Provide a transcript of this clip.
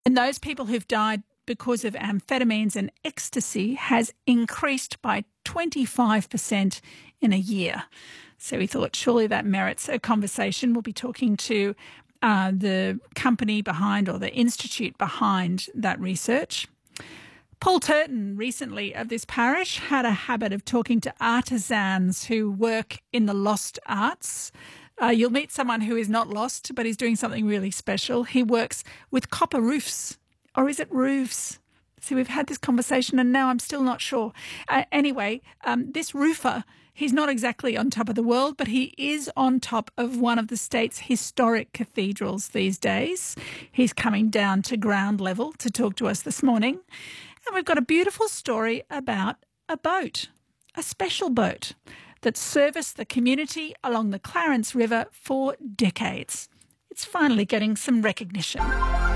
And those people who've died because of amphetamines and ecstasy has increased by 25% in a year. So we thought surely that merits a conversation. We'll be talking to the company behind, or the institute behind, that research. Paul Turton, recently of this parish, had a habit of talking to artisans who work in the lost arts. You'll meet someone who is not lost, but is doing something really special. He works with copper roofs. Or is it roofs? See, we've had this conversation and now I'm still not sure. Anyway, this roofer, he's not exactly on top of the world, but he is on top of one of the state's historic cathedrals these days. He's coming down to ground level to talk to us this morning. And we've got a beautiful story about a boat, a special boat that serviced the community along the Clarence River for decades. It's finally getting some recognition.